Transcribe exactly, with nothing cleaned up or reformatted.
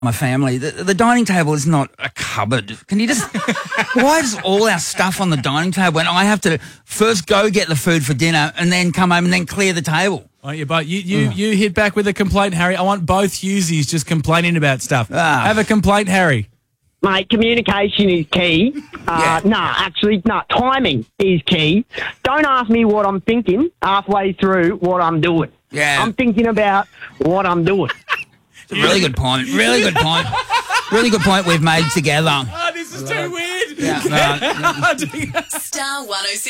my family, the, the dining table is not a cupboard. Can you just, why is all our stuff on the dining table when I have to first go get the food for dinner and then come home and then clear the table? Well, you, but you, you, you hit back with a complaint, Harry. I want both Hughesies just complaining about stuff. Ah. Have a complaint, Harry. Mate, communication is key. Uh, Yeah. Nah, actually, no, timing is key. Don't ask me what I'm thinking halfway through what I'm doing. Yeah. I'm thinking about what I'm doing. Really good point. Really good point. Really good point we've made together. Oh, this is too weird. Yeah. Get out. Star one oh six.